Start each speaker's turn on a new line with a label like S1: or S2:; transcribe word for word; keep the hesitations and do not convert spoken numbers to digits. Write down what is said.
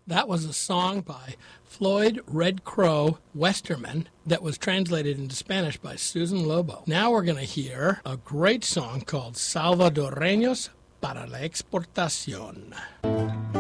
S1: That was a song by Floyd Red Crow Westerman that was translated into Spanish by Susan Lobo. Now we're going to hear a great song called Salvadoreños para la Exportación.